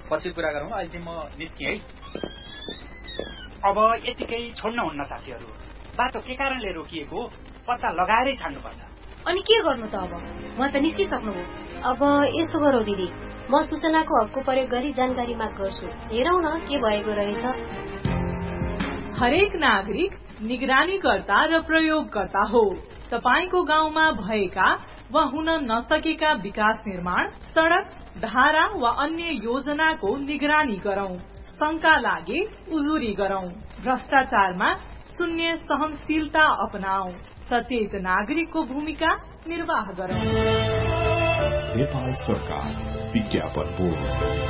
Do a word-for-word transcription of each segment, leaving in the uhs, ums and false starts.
पछि कुरा गरौँ, अहिले चाहिँ म निस्केँ है। अब यतिकै छोड्न हुन्न साथीहरू। बाटो के कारणले रोकिएको पत्ता लगाएरै छाड्नुपर्छ। अनि के गर्नु त अब? म त निस्किसक्नुभयो। अब यसो गरौँ दिदी, म सूचनाको हकको प्रयोग गरी जानकारी माग गर्छु। हेरौँ न के भएको रहेछ। हरेक नागरिक निगरानीकर्ता र प्रयोगकर्ता हो। तपाईको गाउँमा भएका वा हुन नसकेका विकास निर्माण, सड़क, धारा वा अन्य योजनाको निगरानी गरौं। शंका लागे उजुरी गरौं। भ्रष्टाचारमा शून्य सहनशीलता अपनाऊ। सचेत नागरिकको भूमिका निर्वाह गरौं। नेपाल सरकार विज्ञापन बोर्ड।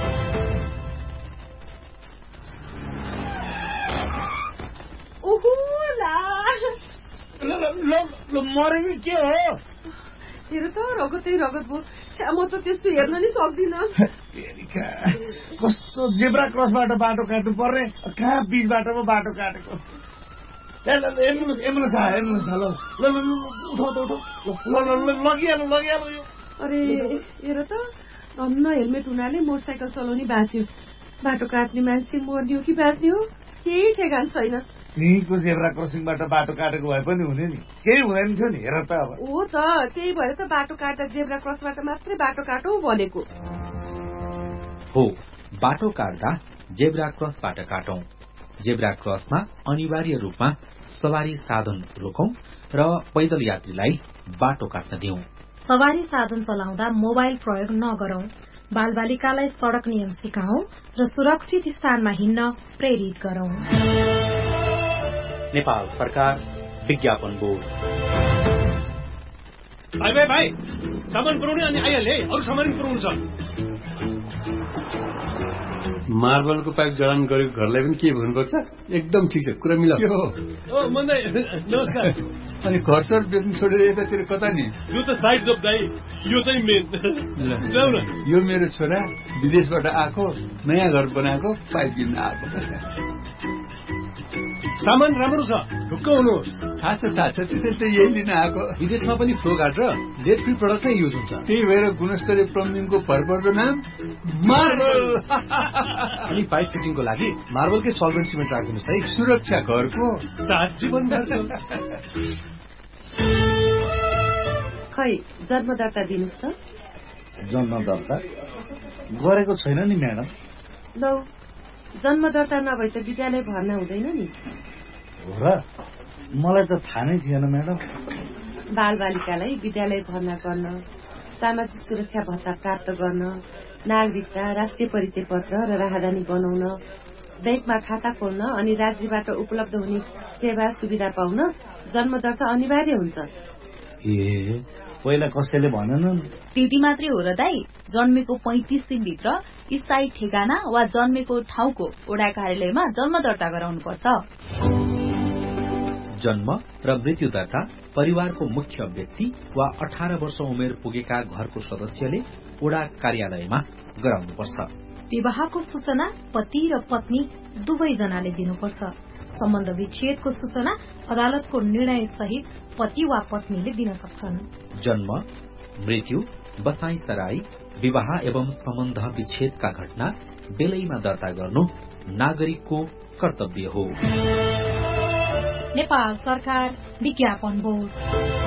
मरेको के हो? हेर त रगतै रगत भयो। म त त्यस्तो हेर्न नि सक्दिनँ। कस्तो जेब्रा क्रसबाट बाटो काट्नु पर्ने, कहाँ बीच बाटोमा बाटो काटेको। एम्बुलेन्स एम्बुलेन्स आयो, एम्बुलेन्स ल ल ल उठाउ त उठाउ, लगिहाल्नु लगिहाल्नु यो। अरे हेर त, धन्न हेलमेट हुनाले मोटरसाइकल चलाउने बाँच्यो। बाटो काट्ने मान्छे मर्ने हो कि बाँच्ने हो केही ठेगान छैन। त्यहीँको जेब्रा क्रसिङबाट बाटो काटेको भए पनि हुने नि, केही हुँदैन थियो नि। हेर त अब हो त, त्यही भएर त बाटो काट्दा जेब्रा क्रसबाट मात्रै बाटो काटौ भनेको हो। बाटो काट्दा जेब्रा क्रसबाट काटौं। जेब्रा क्रसमा अनिवार्य रूपमा सवारी साधन रोकौं र पैदल यात्रीलाई बाटो काट्न दिउँ। सवारी साधन चलाउँदा मोबाइल प्रयोग नगरौं। बालबालिकालाई सड़क नियम सिकाऊ र सुरक्षित स्थानमा हिँड्न प्रेरित गरौं। नेपाल सरकार विज्ञापन बोर्ड। भाइ भाइ भाइ सामान पुर्याउने अनि आइहाले, अरू सामान पुर्याउनु छ। मार्बलको पाइप जडान गरेको घरलाई पनि के भन्नुपर्छ? एकदम ठिक छ, कुरा मिलाऊ। ओ मन्दै नमस्कार। अनि घर सर बेच्नु छोडेर यतातिर कता नि? यो त साइड जब दाइ, यो चाहिँ मेन। जाऊ न। यो मेरो छोरा विदेशबाट आएको, नयाँ घर बनाएको, पाइप किन्न आएको। सामान राम्रो छ, ढुक्क हुनुहोस्। थाहा छ थाहा छ, त्यसैले त यही लिन आएको। विदेशमा पनि फ्लो गार्ड र लेड फ्री प्रडक्ट नै युज हुन्छ। त्यही भएर गुणस्तरीय प्लम्बिङको भरपर्दो नाम मार्बल। अनि पाइप फिटिङको लागि मार्बलकै सल्भेन्ट सिमेन्ट राखिदिनुहोस् है। सुरक्षा घरको सात जीवन खै जन्म दर्ता दिनुहोस् त। जन्म दर्ता गरेको छैन नि म्याडम। लौ, जन्म दर्ता नभए त विद्यालय भर्ना हुँदैन नि। हो र? मलाई त थाहा नै थिएन म्याडम। बालबालिकालाई विद्यालय भर्ना गर्न, सामाजिक सुरक्षा भत्ता प्राप्त गर्न, नागरिकता, राष्ट्रिय परिचय पत्र र राहदानी बनाउन, बैंकमा खाता खोल्न अनि राज्यबाट उपलब्ध हुने सेवा सुविधा पाउन जन्म दर्ता अनिवार्य हुन्छ। ए पहिला कसैले भनेन? त्यति मात्रै हो र दाई? जन्मेको पैंतिस दिनभित्र स्थायी ठेगाना वा जन्मेको ठाउँको वडा कार्यालयमा जन्म दर्ता गराउनु पर्छ। जन्म र मृत्यु दर्ता परिवारको मुख्य व्यक्ति वा अठार वर्ष उमेर पुगेका घरको सदस्यले वडा कार्यालयमा गराउनुपर्छ। विवाहको सूचना पति र पत्नी दुवैजनाले दिनुपर्छ। सम्बन्ध विच्छेदको सूचना अदालतको निर्णय सहित पति वा पत्नीले दिन सक्छन्। जन्म, मृत्यु, बसाई सराई, विवाह एवं सम्बन्ध विच्छेदका घटना बेलैमा दर्ता गर्नु नागरिकको कर्तव्य हो। नेपाल सरकार विज्ञापन बोर्ड।